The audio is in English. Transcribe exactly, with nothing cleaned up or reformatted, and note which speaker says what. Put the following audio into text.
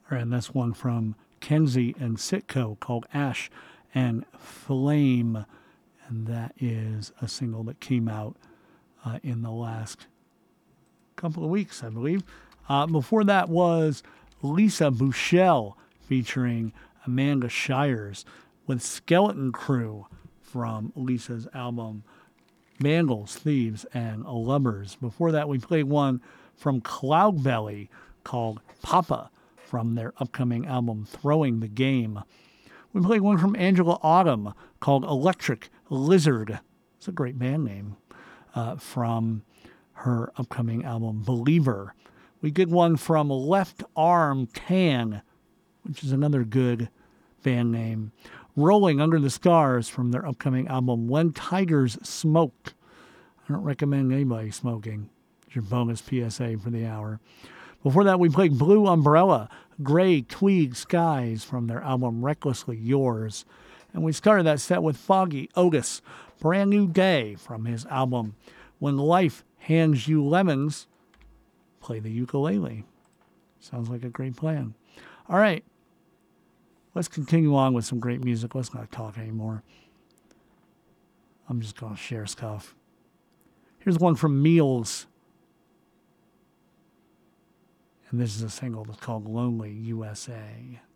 Speaker 1: And this one from Kenzie and Sitco called Ash and Flame. And that is a single that came out uh, in the last couple of weeks, I believe. Uh, before that was Lisa Bouchel featuring Amanda Shires with Skeleton Crew from Lisa's album Vandals, Thieves, and Lubbers. Before that, we played one from Cloudbelly called Papa from their upcoming album Throwing the Game. We played one from Angela Autumn called Electric Lizard. It's a great band name. Uh, from her upcoming album Believer. We did one from Left Arm Can, which is another good band name. Rolling Under the Stars from their upcoming album When Tigers Smoke. I don't recommend anybody smoking. It's your bonus P S A for the hour. Before that, we played Blue Umbrella, Gray Tweed Skies from their album Recklessly Yours. And we started that set with Foggy Otis, Brand New Day from his album When Life Hands You Lemons. Play the ukulele. Sounds like a great plan. All right. Let's continue on with some great music. Let's not talk anymore. I'm just going to share stuff. Here's one from Meals. And this is a single that's called Lonely U S A.